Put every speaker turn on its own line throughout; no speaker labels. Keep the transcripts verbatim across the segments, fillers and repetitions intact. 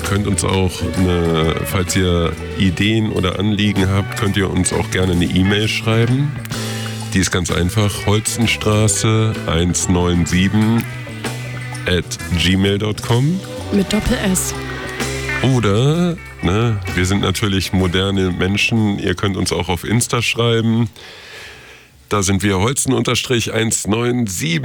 könnt uns auch, eine, falls ihr Ideen oder Anliegen habt, könnt ihr uns auch gerne eine E-Mail schreiben. Die ist ganz einfach, holzenstraße hundertsiebenundneunzig at gmail dot com.
Mit Doppel-S.
Oder, ne, wir sind natürlich moderne Menschen, ihr könnt uns auch auf Insta schreiben. Da sind wir holzen hundertneunundneunzig.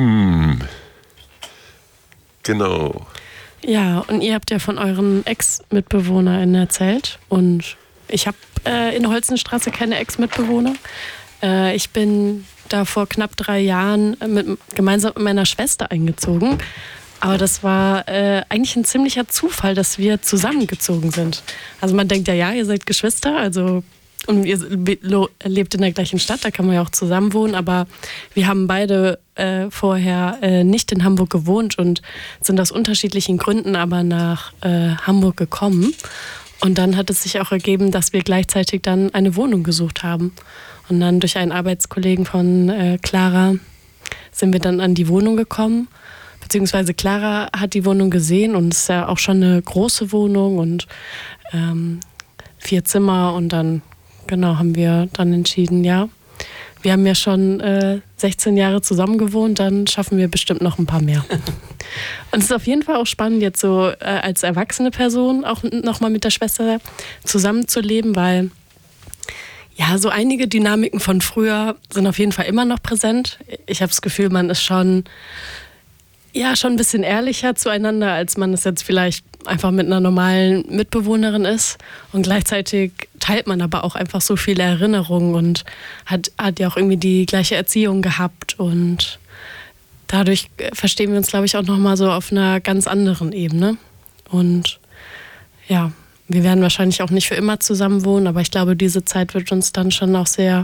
Genau.
Ja, und ihr habt ja von euren Ex-MitbewohnerInnen erzählt. Und ich habe äh, in Holzenstraße keine Ex-Mitbewohner. Äh, ich bin da vor knapp drei Jahren mit, gemeinsam mit meiner Schwester eingezogen. Aber das war äh, eigentlich ein ziemlicher Zufall, dass wir zusammengezogen sind. Also man denkt ja, ja, ihr seid Geschwister, also und ihr lebt in der gleichen Stadt, da kann man ja auch zusammen wohnen. Aber wir haben beide äh, vorher äh, nicht in Hamburg gewohnt und sind aus unterschiedlichen Gründen aber nach äh, Hamburg gekommen. Und dann hat es sich auch ergeben, dass wir gleichzeitig dann eine Wohnung gesucht haben. Und dann durch einen Arbeitskollegen von äh, Clara sind wir dann an die Wohnung gekommen. Beziehungsweise Clara hat die Wohnung gesehen und es ist ja auch schon eine große Wohnung und ähm, vier Zimmer. Und dann, genau, haben wir dann entschieden, ja, wir haben ja schon äh, sechzehn Jahre zusammen gewohnt, dann schaffen wir bestimmt noch ein paar mehr. Und es ist auf jeden Fall auch spannend, jetzt so äh, als erwachsene Person auch nochmal mit der Schwester zusammenzuleben, weil ja, so einige Dynamiken von früher sind auf jeden Fall immer noch präsent. Ich habe das Gefühl, man ist schon, ja, schon ein bisschen ehrlicher zueinander, als man es jetzt vielleicht einfach mit einer normalen Mitbewohnerin ist. Und gleichzeitig teilt man aber auch einfach so viele Erinnerungen und hat, hat ja auch irgendwie die gleiche Erziehung gehabt. Und dadurch verstehen wir uns, glaube ich, auch nochmal so auf einer ganz anderen Ebene. Und ja, wir werden wahrscheinlich auch nicht für immer zusammen wohnen, aber ich glaube, diese Zeit wird uns dann schon auch sehr,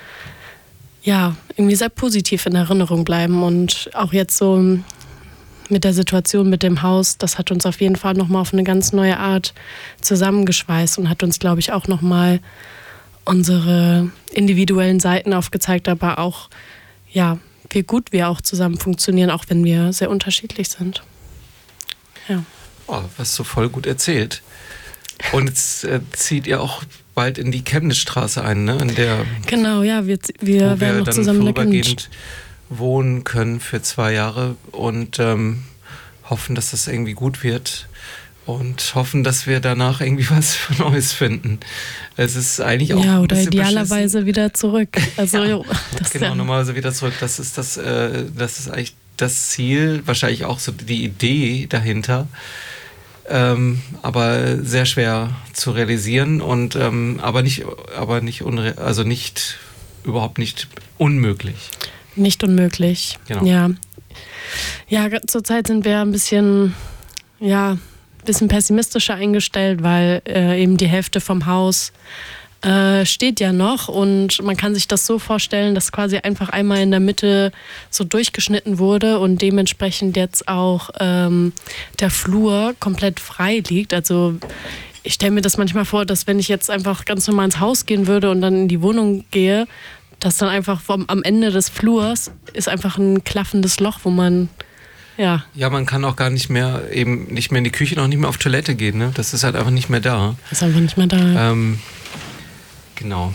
ja, irgendwie sehr positiv in Erinnerung bleiben. Und auch jetzt so mit der Situation mit dem Haus, das hat uns auf jeden Fall nochmal auf eine ganz neue Art zusammengeschweißt und hat uns, glaube ich, auch nochmal unsere individuellen Seiten aufgezeigt, aber auch, ja, wie gut wir auch zusammen funktionieren, auch wenn wir sehr unterschiedlich sind. Ja.
Oh, was so voll gut erzählt. Und jetzt äh, zieht ihr auch bald in die Chemnitzstraße ein, ne? In der,
genau, ja, wir, wir werden noch zusammen in der Chemnitz
wohnen können für zwei Jahre und ähm, hoffen, dass das irgendwie gut wird und hoffen, dass wir danach irgendwie was Neues finden. Es ist eigentlich auch
ja, oder
ein
idealerweise
beschissen.
wieder zurück. Also,
ja,
das
genau,
ja.
normalerweise wieder zurück. Das ist das, äh, das ist eigentlich das Ziel, wahrscheinlich auch so die Idee dahinter. Ähm, aber sehr schwer zu realisieren und ähm, aber nicht, aber nicht unre- also nicht überhaupt nicht unmöglich.
Nicht unmöglich.
Genau.
Ja. Ja, zurzeit sind wir ein bisschen, ja, ein bisschen pessimistischer eingestellt, weil äh, eben die Hälfte vom Haus äh, steht ja noch und man kann sich das so vorstellen, dass quasi einfach einmal in der Mitte so durchgeschnitten wurde und dementsprechend jetzt auch ähm, der Flur komplett frei liegt. Also ich stelle mir das manchmal vor, dass wenn ich jetzt einfach ganz normal ins Haus gehen würde und dann in die Wohnung gehe, dass dann einfach vom, am Ende des Flurs ist einfach ein klaffendes Loch, wo man, ja.
Ja, man kann auch gar nicht mehr, eben nicht mehr in die Küche, noch nicht mehr auf Toilette gehen, ne? Das ist halt einfach nicht mehr da.
Ist einfach nicht mehr da.
Ähm, genau.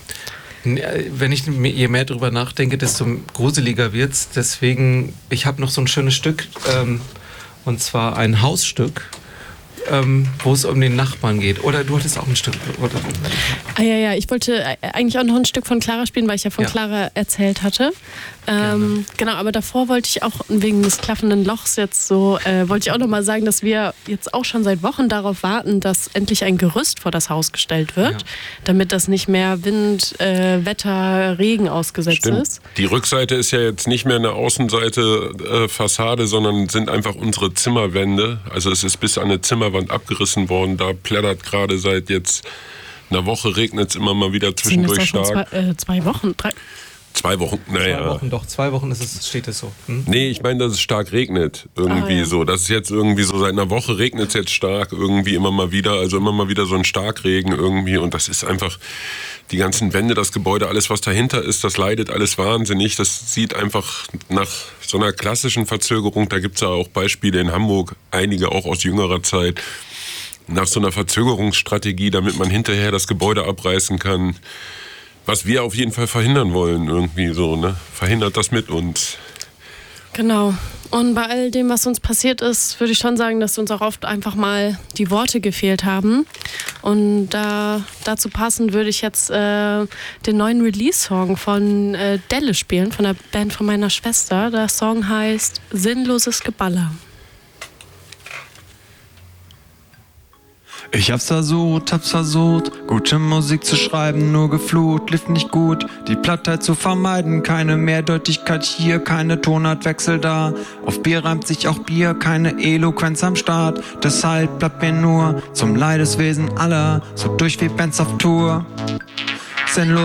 Wenn ich je mehr drüber nachdenke, desto gruseliger wird's. Deswegen, ich habe noch so ein schönes Stück, ähm, und zwar ein Hausstück, ähm, wo es um den Nachbarn geht. Oder du hattest auch ein Stück. Oder?
Ah ja, ja, ich wollte eigentlich auch noch ein Stück von Clara spielen, weil ich ja von ja. Clara erzählt hatte. Ähm, genau, aber davor wollte ich auch wegen des klaffenden Lochs jetzt so, äh, wollte ich auch noch mal sagen, dass wir jetzt auch schon seit Wochen darauf warten, dass endlich ein Gerüst vor das Haus gestellt wird, ja. damit das nicht mehr Wind, äh, Wetter, Regen ausgesetzt
Stimmt.
ist.
Die Rückseite ist ja jetzt nicht mehr eine Außenseite äh, Fassade, sondern sind einfach unsere Zimmerwände. Also es ist bis an eine Zimmerwand abgerissen worden. Da plättert gerade seit jetzt einer Woche, regnet es immer mal wieder zwischendurch stark.
Zwei, äh, zwei Wochen, drei...
Zwei Wochen, naja.
Zwei Wochen, doch, zwei Wochen ist es, steht es so. Hm?
Nee, ich meine, dass es stark regnet. Irgendwie ah, ja. so. Das ist jetzt irgendwie so, seit einer Woche regnet es jetzt stark, irgendwie immer mal wieder. Also immer mal wieder so ein Starkregen irgendwie. Und das ist einfach, die ganzen Wände, das Gebäude, alles, was dahinter ist, das leidet alles wahnsinnig. Das sieht einfach nach so einer klassischen Verzögerung. Da gibt es ja auch Beispiele in Hamburg, einige auch aus jüngerer Zeit. nach so einer Verzögerungsstrategie, damit man hinterher das Gebäude abreißen kann. Was wir auf jeden Fall verhindern wollen, irgendwie so, ne? Verhindert das mit uns.
Genau. Und bei all dem, was uns passiert ist, würde ich schon sagen, dass uns auch oft einfach mal die Worte gefehlt haben. Und da, dazu passend würde ich jetzt äh, den neuen Release-Song von äh, Delle spielen, von der Band von meiner Schwester. Der Song heißt Sinnloses Geballer.
Ich hab's versucht, hab's versucht, gute Musik zu schreiben, nur geflucht, lief nicht gut, die Plattheit zu vermeiden, keine Mehrdeutigkeit hier, keine Tonartwechsel da, auf Bier reimt sich auch Bier, keine Eloquenz am Start, deshalb bleibt mir nur zum Leideswesen aller, so durch wie Bands auf Tour, sinnlos.